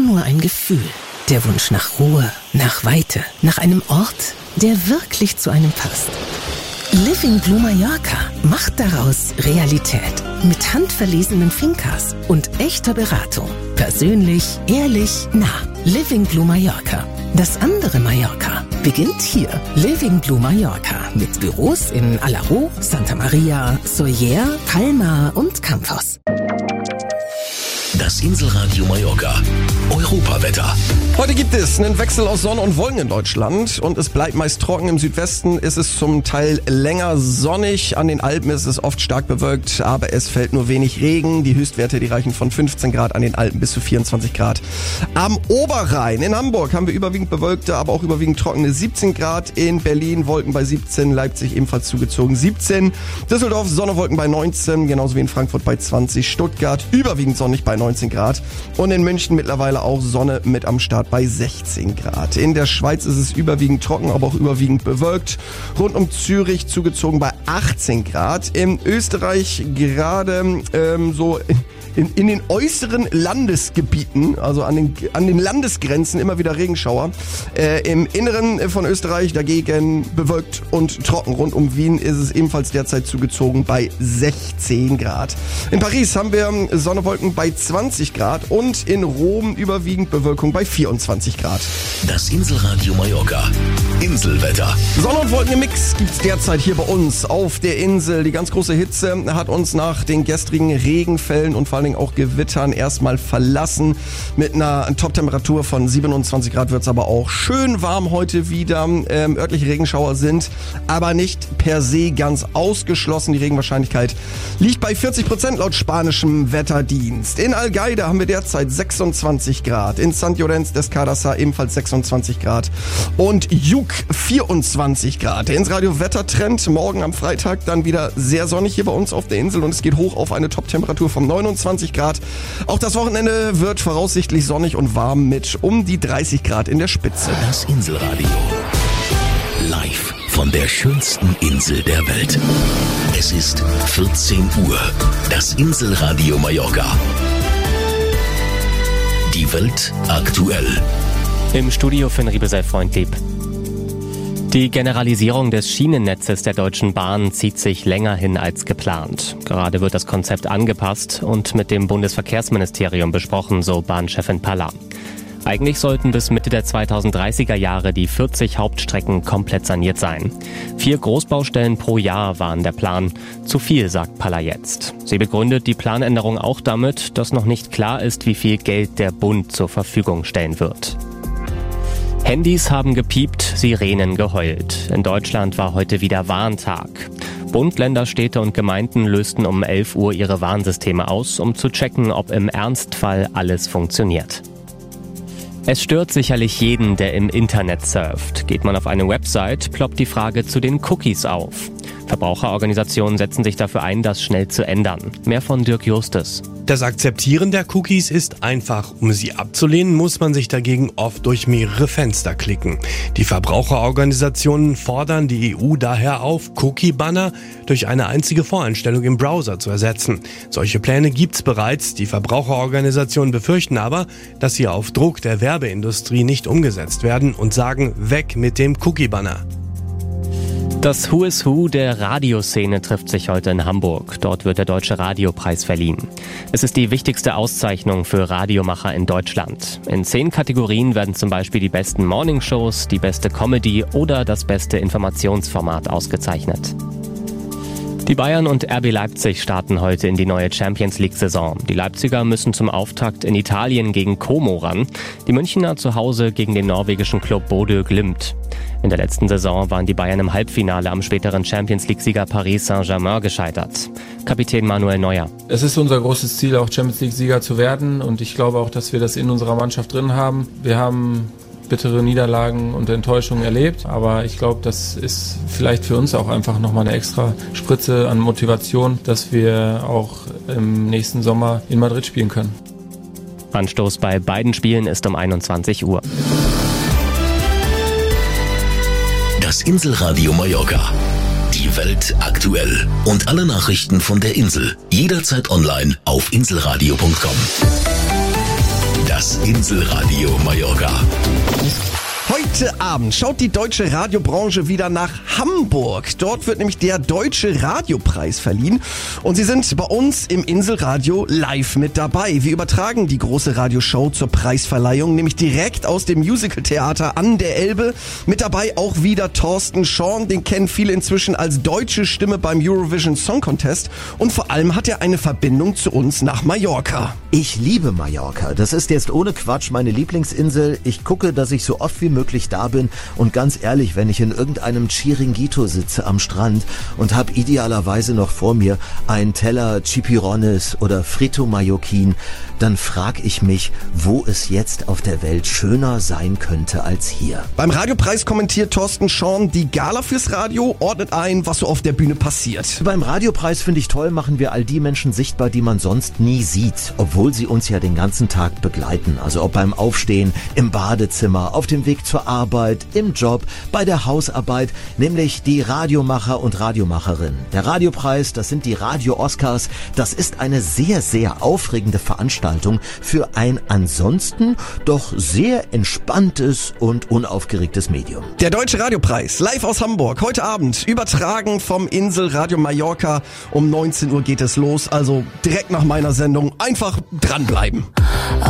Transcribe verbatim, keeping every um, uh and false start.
nur ein Gefühl. Der Wunsch nach Ruhe, nach Weite, nach einem Ort, der wirklich zu einem passt. Living Blue Mallorca macht daraus Realität. Mit handverlesenen Fincas und echter Beratung. Persönlich, ehrlich, nah. Living Blue Mallorca. Das andere Mallorca beginnt hier. Living Blue Mallorca mit Büros in Alaró, Santa Maria, Sóller, Palma und Campos. Das Inselradio Mallorca. Europawetter. Heute gibt es einen Wechsel aus Sonne und Wolken in Deutschland und es bleibt meist trocken. Im Südwesten ist es zum Teil länger sonnig. An den Alpen ist es oft stark bewölkt, aber es fällt nur wenig Regen. Die Höchstwerte, die reichen von fünfzehn Grad an den Alpen bis zu vierundzwanzig Grad. Am Oberrhein in Hamburg haben wir überwiegend bewölkte, aber auch überwiegend trockene siebzehn Grad. In Berlin Wolken bei siebzehn, Leipzig ebenfalls zugezogen siebzehn. Düsseldorf Sonne, Wolken bei neunzehn, genauso wie in Frankfurt bei zwanzig. Stuttgart überwiegend sonnig bei neunzehn Grad. Und in München mittlerweile auch Sonne mit am Start bei sechzehn Grad. In der Schweiz ist es überwiegend trocken, aber auch überwiegend bewölkt. Rund um Zürich zugezogen bei achtzehn Grad. In Österreich gerade ähm, so in, in den äußeren Landesgebieten, also an den, an den Landesgrenzen immer wieder Regenschauer. Äh, Im Inneren von Österreich dagegen bewölkt und trocken. Rund um Wien ist es ebenfalls derzeit zugezogen bei sechzehn Grad. In Paris haben wir Sonne, Wolken bei zwanzig Grad und in Rom überwiegend Bewölkung bei vierundzwanzig Grad. Das Inselradio Mallorca. Inselwetter. Sonne und Wolken im Mix gibt's derzeit hier bei uns auf der Insel. Die ganz große Hitze hat uns nach den gestrigen Regenfällen und vor allen Dingen auch Gewittern erstmal verlassen. Mit einer Top-Temperatur von siebenundzwanzig Grad wird's aber auch schön warm heute wieder. Ähm, örtliche Regenschauer sind aber nicht per se ganz ausgeschlossen. Die Regenwahrscheinlichkeit liegt bei vierzig Prozent laut spanischem Wetterdienst. In Algaida haben wir derzeit sechsundzwanzig Grad. In Sant Llorenç des Cardassar ebenfalls sechsundzwanzig Grad. Und Juk vierundzwanzig Grad. Der Insradio Wettertrend morgen am Freitag dann wieder sehr sonnig hier bei uns auf der Insel und es geht hoch auf eine Top-Temperatur von neunundzwanzig Grad. Auch das Wochenende wird voraussichtlich sonnig und warm mit um die dreißig Grad in der Spitze. Das Inselradio. Live von der schönsten Insel der Welt. Es ist vierzehn Uhr. Das Inselradio Mallorca. Die Welt aktuell. Im Studio Finn Riebesell Freundlieb. Die Generalisierung des Schienennetzes der Deutschen Bahn zieht sich länger hin als geplant. Gerade wird das Konzept angepasst und mit dem Bundesverkehrsministerium besprochen, so Bahnchefin Palla. Eigentlich sollten bis Mitte der zweitausenddreißiger Jahre die vierzig Hauptstrecken komplett saniert sein. Vier Großbaustellen pro Jahr waren der Plan. Zu viel, sagt Palla jetzt. Sie begründet die Planänderung auch damit, dass noch nicht klar ist, wie viel Geld der Bund zur Verfügung stellen wird. Handys haben gepiept, Sirenen geheult. In Deutschland war heute wieder Warntag. Bund, Länder, Städte und Gemeinden lösten um elf Uhr ihre Warnsysteme aus, um zu checken, ob im Ernstfall alles funktioniert. Es stört sicherlich jeden, der im Internet surft. Geht man auf eine Website, ploppt die Frage zu den Cookies auf. Verbraucherorganisationen setzen sich dafür ein, das schnell zu ändern. Mehr von Dirk Justus. Das Akzeptieren der Cookies ist einfach. Um sie abzulehnen, muss man sich dagegen oft durch mehrere Fenster klicken. Die Verbraucherorganisationen fordern die E U daher auf, Cookie-Banner durch eine einzige Voreinstellung im Browser zu ersetzen. Solche Pläne gibt's bereits. Die Verbraucherorganisationen befürchten aber, dass sie auf Druck der Werbeindustrie nicht umgesetzt werden und sagen, weg mit dem Cookie-Banner. Das Who is Who der Radioszene trifft sich heute in Hamburg. Dort wird der Deutsche Radiopreis verliehen. Es ist die wichtigste Auszeichnung für Radiomacher in Deutschland. In zehn Kategorien werden zum Beispiel die besten Morningshows, die beste Comedy oder das beste Informationsformat ausgezeichnet. Die Bayern und R B Leipzig starten heute in die neue Champions-League-Saison. Die Leipziger müssen zum Auftakt in Italien gegen Como ran. Die Münchner zu Hause gegen den norwegischen Club Bodø Glimt. In der letzten Saison waren die Bayern im Halbfinale am späteren Champions-League-Sieger Paris Saint-Germain gescheitert. Kapitän Manuel Neuer. Es ist unser großes Ziel, auch Champions-League-Sieger zu werden. Und ich glaube auch, dass wir das in unserer Mannschaft drin haben. Wir haben bittere Niederlagen und Enttäuschungen erlebt. Aber ich glaube, das ist vielleicht für uns auch einfach nochmal eine extra Spritze an Motivation, dass wir auch im nächsten Sommer in Madrid spielen können. Anstoß bei beiden Spielen ist um einundzwanzig Uhr. Das Inselradio Mallorca. Die Welt aktuell. Und alle Nachrichten von der Insel. Jederzeit online auf inselradio punkt com. Das Inselradio Mallorca. Heute Abend schaut die deutsche Radiobranche wieder nach Hamburg. Dort wird nämlich der Deutsche Radiopreis verliehen. Und Sie sind bei uns im Inselradio live mit dabei. Wir übertragen die große Radioshow zur Preisverleihung, nämlich direkt aus dem Musicaltheater an der Elbe. Mit dabei auch wieder Thorsten Schorn. Den kennen viele inzwischen als deutsche Stimme beim Eurovision Song Contest. Und vor allem hat er eine Verbindung zu uns nach Mallorca. Ich liebe Mallorca. Das ist jetzt ohne Quatsch meine Lieblingsinsel. Ich gucke, dass ich so oft wie möglich da bin und ganz ehrlich, wenn ich in irgendeinem Chiringuito sitze am Strand und habe idealerweise noch vor mir einen Teller Chipirones oder Frito Mallorquin, dann frage ich mich, wo es jetzt auf der Welt schöner sein könnte als hier. Beim Radiopreis kommentiert Thorsten Schorn die Gala fürs Radio, ordnet ein, was so auf der Bühne passiert. Beim Radiopreis, finde ich toll, machen wir all die Menschen sichtbar, die man sonst nie sieht, obwohl sie uns ja den ganzen Tag begleiten. Also ob beim Aufstehen, im Badezimmer, auf dem Weg zur Arbeit, im Job, bei der Hausarbeit, nämlich die Radiomacher und Radiomacherinnen. Der Radiopreis, das sind die Radio-Oscars, das ist eine sehr, sehr aufregende Veranstaltung für ein ansonsten doch sehr entspanntes und unaufgeregtes Medium. Der Deutsche Radiopreis, live aus Hamburg, heute Abend, übertragen vom Inselradio Mallorca. Um neunzehn Uhr geht es los, also direkt nach meiner Sendung einfach dranbleiben.